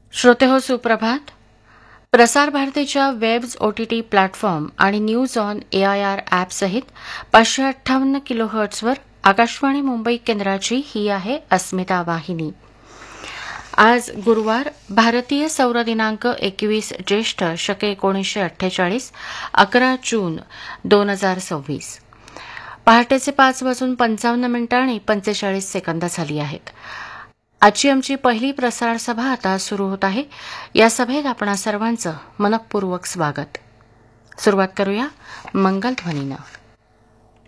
श्रोतेहो सुप्रभात. प्रसार भारतीच्या वेब्स OTT प्लॅटफॉर्म आणि news on AIR ॲपसहित 558 किलोहर्ट्झवर Akashvani Mumbai केंद्राची ही आहे अस्मिता वाहिनी. आज गुरुवार, भारतीय सौर दिनांक 21 ज्येष्ठ शके 1948, 11 जून 2026. पहाटेचे 5:55 आणि 45 सेकंद झाली आहेत. आजची आमची पहिली प्रसार सभा आता सुरू होत आहे. या सभेत आपणा सर्वांचं मनःपूर्वक स्वागत. सुरुवात करूया मंगलध्वनीनं.